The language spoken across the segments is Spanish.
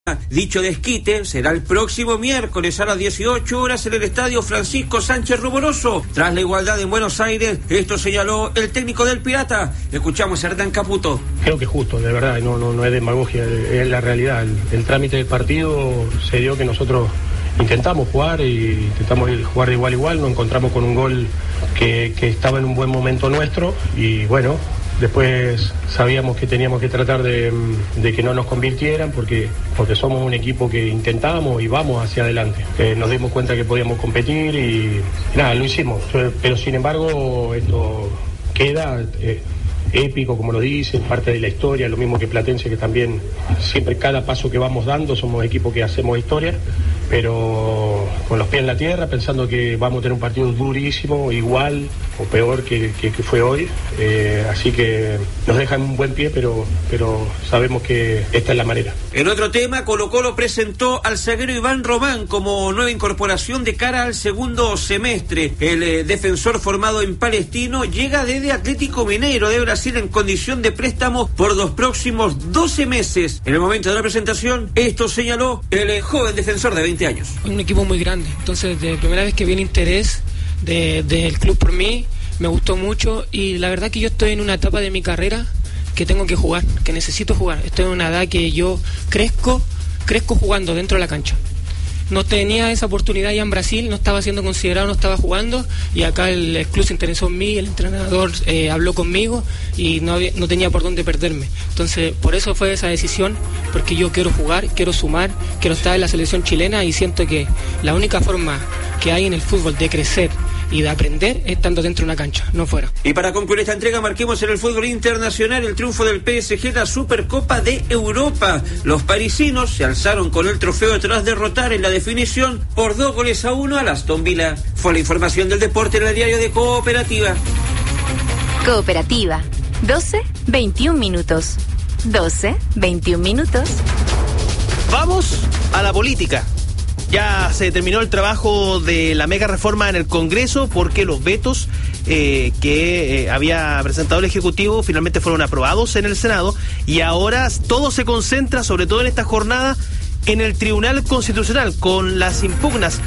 Dicho desquite será el próximo miércoles a las 18 horas en el estadio Francisco Sánchez Rumoroso. Tras la igualdad en Buenos Aires, esto señaló el técnico del Pirata. Escuchamos a Hernán Caputo. Creo que es justo, de verdad, no es demagogia, es la realidad. El trámite del partido se dio que nosotros intentamos jugar de igual a igual, nos encontramos con un gol que estaba en un buen momento nuestro y bueno, después sabíamos que teníamos que tratar de que no nos convirtieran porque somos un equipo que intentamos y vamos hacia adelante. Nos dimos cuenta que podíamos competir y nada, lo hicimos, pero sin embargo esto queda épico, como lo dicen, parte de la historia, lo mismo que Platense, que también siempre cada paso que vamos dando somos equipos que hacemos historia, pero con los pies en la tierra, pensando que vamos a tener un partido durísimo, igual o peor que fue hoy, así que nos dejan un buen pie, pero sabemos que esta es la manera. En otro tema, Colo-Colo presentó al zaguero Iván Román como nueva incorporación de cara al segundo semestre. El defensor formado en Palestino llega desde Atlético Mineiro de Brasil en condición de préstamo por los próximos 12 meses. En el momento de la presentación, esto señaló el joven defensor de 20 años. Un equipo muy grande, entonces de primera vez que viene interés del club por mí, me gustó mucho y la verdad que yo estoy en una etapa de mi carrera que tengo que jugar, que necesito jugar. Estoy en una edad que yo crezco jugando dentro de la cancha. No tenía esa oportunidad ya en Brasil, no estaba siendo considerado, no estaba jugando y acá el club se interesó en mí, el entrenador habló conmigo y no tenía por dónde perderme. Entonces por eso fue esa decisión, porque yo quiero jugar, quiero sumar, quiero estar en la selección chilena y siento que la única forma que hay en el fútbol de crecer y de aprender estando dentro de una cancha, no fuera. Y para concluir esta entrega, marquemos en el fútbol internacional el triunfo del PSG en la Supercopa de Europa. Los parisinos se alzaron con el trofeo tras derrotar en la definición por 2-1 al Aston Villa. Fue la información del deporte en el diario de Cooperativa. Cooperativa, 12-21 minutos. 12-21 minutos. Vamos a la política. Ya se terminó el trabajo de la mega reforma en el Congreso porque los vetos que había presentado el Ejecutivo finalmente fueron aprobados en el Senado y ahora todo se concentra, sobre todo en esta jornada, en el Tribunal Constitucional con las impugnas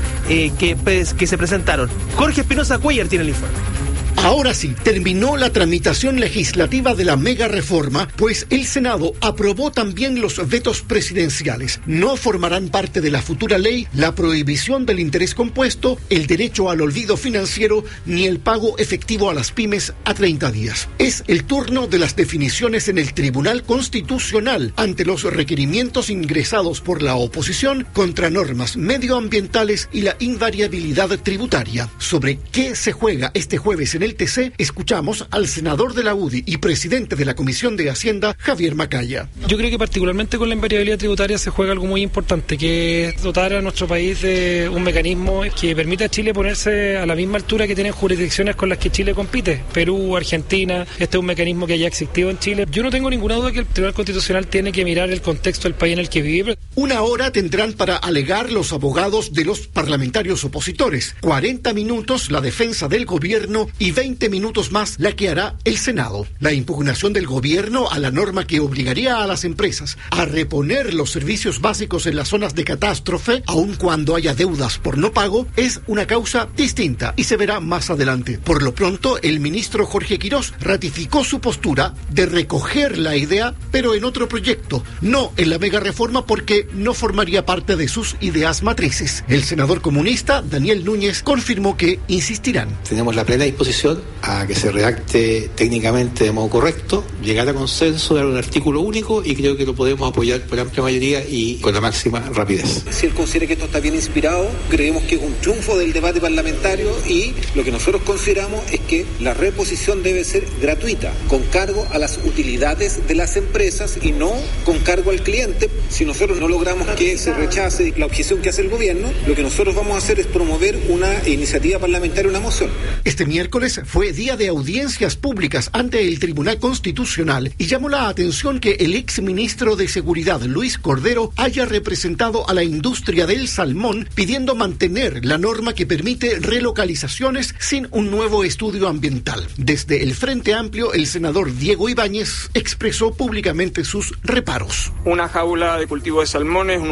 que se presentaron. Jorge Espinosa Cuellar tiene el informe. Ahora sí, terminó la tramitación legislativa de la mega reforma, pues el Senado aprobó también los vetos presidenciales. No formarán parte de la futura ley la prohibición del interés compuesto, el derecho al olvido financiero, ni el pago efectivo a las pymes a 30 días. Es el turno de las definiciones en el Tribunal Constitucional ante los requerimientos ingresados por la oposición contra normas medioambientales y la invariabilidad tributaria. Sobre qué se juega este jueves en el TC, escuchamos al senador de la UDI y presidente de la Comisión de Hacienda, Javier Macaya. Yo creo que particularmente con la invariabilidad tributaria se juega algo muy importante, que es dotar a nuestro país de un mecanismo que permita a Chile ponerse a la misma altura que tienen jurisdicciones con las que Chile compite, Perú, Argentina. Este es un mecanismo que ya ha existido en Chile. Yo no tengo ninguna duda que el Tribunal Constitucional tiene que mirar el contexto del país en el que vive. Una hora tendrán para alegar los abogados de los parlamentarios opositores, 40 minutos la defensa del gobierno y 20 minutos más la que hará el Senado. La impugnación del gobierno a la norma que obligaría a las empresas a reponer los servicios básicos en las zonas de catástrofe, aun cuando haya deudas por no pago, es una causa distinta y se verá más adelante. Por lo pronto, el ministro Jorge Quirós ratificó su postura de recoger la idea, pero en otro proyecto, no en la mega reforma porque no formaría parte de sus ideas matrices. El senador comunista, Daniel Núñez, confirmó que insistirán. Tenemos la plena disposición a que se redacte técnicamente de modo correcto, llegar a consenso, dar un artículo único y creo que lo podemos apoyar por amplia mayoría y con la máxima rapidez. Si él considera que esto está bien inspirado, creemos que es un triunfo del debate parlamentario y lo que nosotros consideramos es que la reposición debe ser gratuita, con cargo a las utilidades de las empresas y no con cargo al cliente. Si nosotros no logramos que se rechace la objeción que hace el gobierno, lo que nosotros vamos a hacer es promover una iniciativa parlamentaria, una moción. Este miércoles fue día de audiencias públicas ante el Tribunal Constitucional y llamó la atención que el exministro de Seguridad, Luis Cordero, haya representado a la industria del salmón pidiendo mantener la norma que permite relocalizaciones sin un nuevo estudio ambiental. Desde el Frente Amplio, el senador Diego Ibáñez expresó públicamente sus reparos. Una jaula de cultivo de salmones